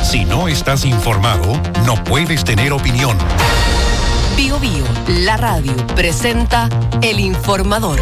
Si no estás informado, no puedes tener opinión. Bío Bío, la radio, presenta El Informador.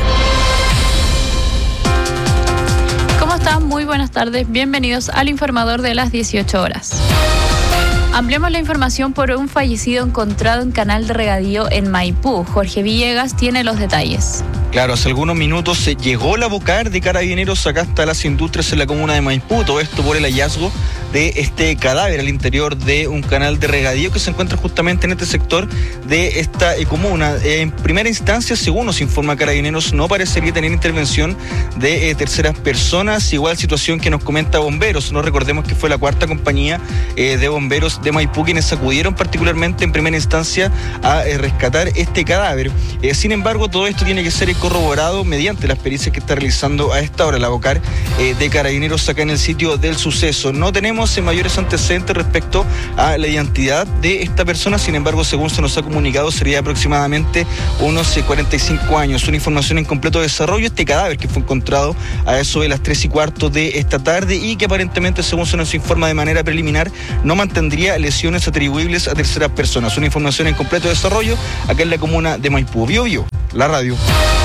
¿Cómo están? Muy buenas tardes. Bienvenidos al Informador de las 18 horas. Ampliamos la información por un fallecido encontrado en canal de regadío en Maipú. Jorge Villegas tiene los detalles. Claro, hace algunos minutos se llegó la Vocar de Carabineros acá hasta las industrias en la comuna de Maipú. Todo esto por el hallazgo de este cadáver al interior de un canal de regadío que se encuentra justamente en este sector de esta comuna. En primera instancia, según nos informa Carabineros, no parecería tener intervención de terceras personas. Igual situación que nos comenta Bomberos. No recordemos que fue la cuarta compañía de bomberos de Maipú quienes acudieron particularmente en primera instancia a rescatar este cadáver. Sin embargo, todo esto tiene que ser corroborado mediante las pericias que está realizando a esta hora la Vocar de Carabineros acá en el sitio del suceso. No tenemos mayores antecedentes respecto a la identidad de esta persona, sin embargo, según se nos ha comunicado, sería aproximadamente unos 45 años. Una información en completo desarrollo, este cadáver que fue encontrado a eso de las 3:15 de esta tarde y que aparentemente, según se nos informa de manera preliminar, no mantendría lesiones atribuibles a terceras personas. Una información en completo desarrollo acá en la comuna de Maipú. Bío Bío, la radio.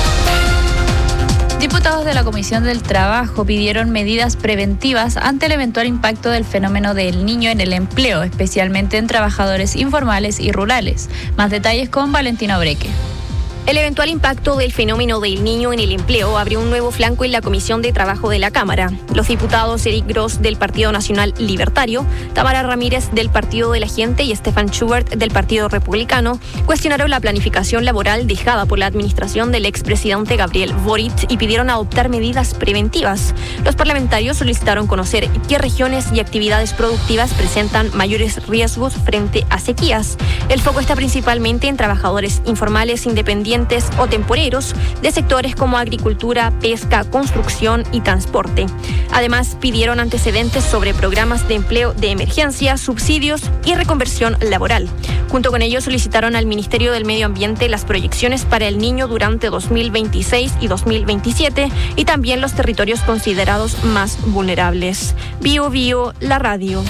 Diputados de la Comisión del Trabajo pidieron medidas preventivas ante el eventual impacto del fenómeno del Niño en el empleo, especialmente en trabajadores informales y rurales. Más detalles con Valentina Breque. El eventual impacto del fenómeno del Niño en el empleo abrió un nuevo flanco en la Comisión de Trabajo de la Cámara. Los diputados Eric Gross del Partido Nacional Libertario, Tamara Ramírez del Partido de la Gente y Stefan Schubert del Partido Republicano cuestionaron la planificación laboral dejada por la administración del expresidente Gabriel Boric y pidieron adoptar medidas preventivas. Los parlamentarios solicitaron conocer qué regiones y actividades productivas presentan mayores riesgos frente a sequías. El foco está principalmente en trabajadores informales, independientes o temporeros de sectores como agricultura, pesca, construcción y transporte. Además, pidieron antecedentes sobre programas de empleo de emergencia, subsidios y reconversión laboral. Junto con ello, solicitaron al Ministerio del Medio Ambiente las proyecciones para el Niño durante 2026 y 2027 y también los territorios considerados más vulnerables. Bío Bío, la radio.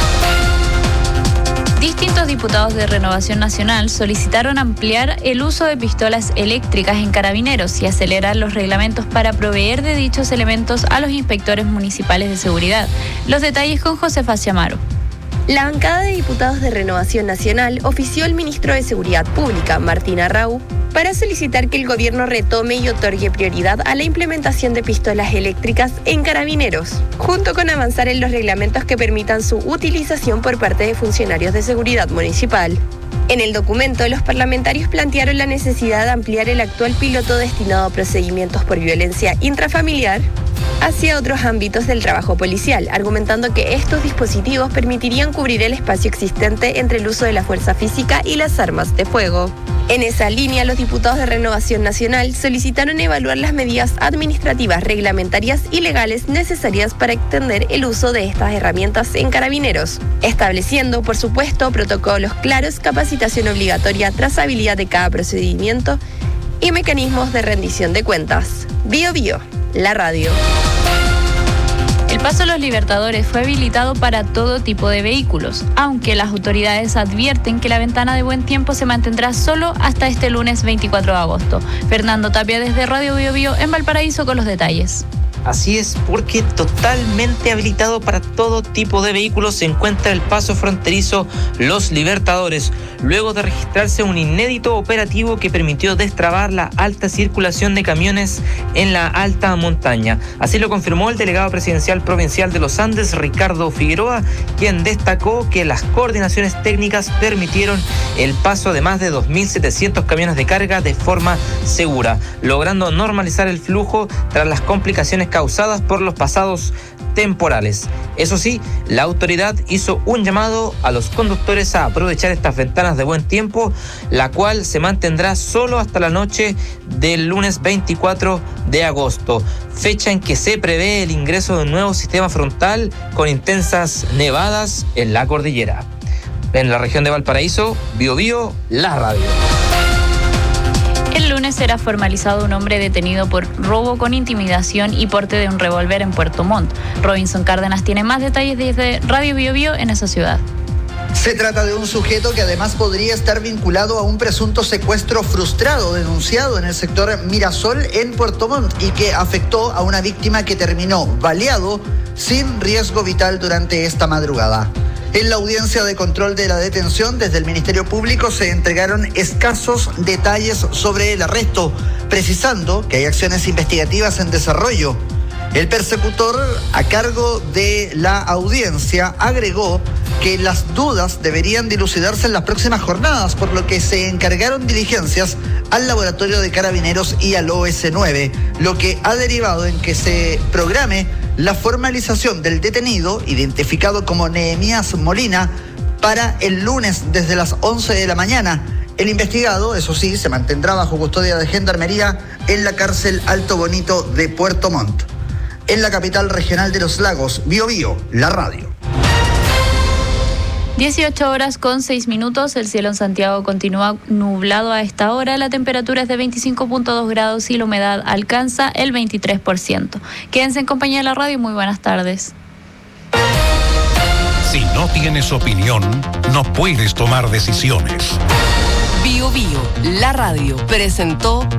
Distintos diputados de Renovación Nacional solicitaron ampliar el uso de pistolas eléctricas en Carabineros y acelerar los reglamentos para proveer de dichos elementos a los inspectores municipales de seguridad. Los detalles con Josefa Ciamaro. La bancada de diputados de Renovación Nacional ofició al ministro de Seguridad Pública, Martín Arrau, para solicitar que el gobierno retome y otorgue prioridad a la implementación de pistolas eléctricas en Carabineros, junto con avanzar en los reglamentos que permitan su utilización por parte de funcionarios de seguridad municipal. En el documento, los parlamentarios plantearon la necesidad de ampliar el actual piloto destinado a procedimientos por violencia intrafamiliar hacia otros ámbitos del trabajo policial, argumentando que estos dispositivos permitirían cubrir el espacio existente entre el uso de la fuerza física y las armas de fuego. En esa línea, los diputados de Renovación Nacional solicitaron evaluar las medidas administrativas, reglamentarias y legales necesarias para extender el uso de estas herramientas en Carabineros, estableciendo, por supuesto, protocolos claros, capacitación obligatoria, trazabilidad de cada procedimiento y mecanismos de rendición de cuentas. Bío Bío, la radio. El Paso Los Libertadores fue habilitado para todo tipo de vehículos, aunque las autoridades advierten que la ventana de buen tiempo se mantendrá solo hasta este lunes 24 de agosto. Fernando Tapia desde Radio Bío Bío en Valparaíso con los detalles. Así es, porque totalmente habilitado para todo tipo de vehículos se encuentra el paso fronterizo Los Libertadores, luego de registrarse un inédito operativo que permitió destrabar la alta circulación de camiones en la alta montaña. Así lo confirmó el delegado presidencial provincial de los Andes, Ricardo Figueroa, quien destacó que las coordinaciones técnicas permitieron el paso de más de 2.700 camiones de carga de forma segura, logrando normalizar el flujo tras las complicaciones causadas por los pasados temporales. Eso sí, la autoridad hizo un llamado a los conductores a aprovechar estas ventanas de buen tiempo, la cual se mantendrá solo hasta la noche del lunes 24 de agosto, fecha en que se prevé el ingreso de un nuevo sistema frontal con intensas nevadas en la cordillera. En la región de Valparaíso, Bío Bío, la radio. El lunes será formalizado un hombre detenido por robo con intimidación y porte de un revólver en Puerto Montt. Robinson Cárdenas tiene más detalles desde Radio Bio Bio en esa ciudad. Se trata de un sujeto que además podría estar vinculado a un presunto secuestro frustrado denunciado en el sector Mirasol en Puerto Montt y que afectó a una víctima que terminó baleado sin riesgo vital durante esta madrugada. En la audiencia de control de la detención, desde el Ministerio Público se entregaron escasos detalles sobre el arresto, precisando que hay acciones investigativas en desarrollo. El persecutor, a cargo de la audiencia, agregó que las dudas deberían dilucidarse en las próximas jornadas, por lo que se encargaron diligencias al Laboratorio de Carabineros y al OS9, lo que ha derivado en que se programe la formalización del detenido, identificado como Nehemías Molina, para el lunes desde las 11 de la mañana. El investigado, eso sí, se mantendrá bajo custodia de Gendarmería en la cárcel Alto Bonito de Puerto Montt. En la capital regional de los lagos, Bio Bio, la radio. 18 horas con 6 minutos, el cielo en Santiago continúa nublado a esta hora, la temperatura es de 25.2 grados y la humedad alcanza el 23%. Quédense en compañía de la radio, muy buenas tardes. Si no tienes opinión, no puedes tomar decisiones. Bio Bio, la radio, presentó